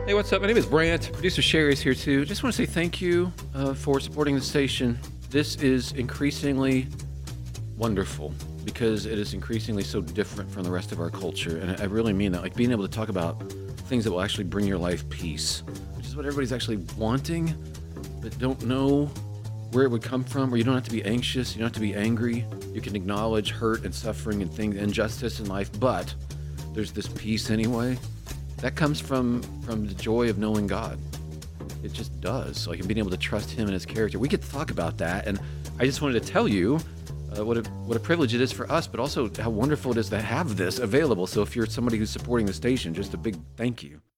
Hey, what's up? My name is Brant. Producer Sherry's here too. Just want to say thank you for supporting the station. This is increasingly wonderful because it is increasingly so different from the rest of our culture. And I really mean that. Like being able to talk about things that will actually bring your life peace, which is what everybody's actually wanting, but don't know where it would come from, where you don't have to be anxious, you don't have to be angry. You can acknowledge hurt and suffering and things, injustice in life, but there's this peace anyway. That comes from the joy of knowing God. It just does. Like, and being able to trust Him and His character. We get to talk about that, and I just wanted to tell you what a privilege it is for us, but also how wonderful it is to have this available. So if you're somebody who's supporting the station, just a big thank you.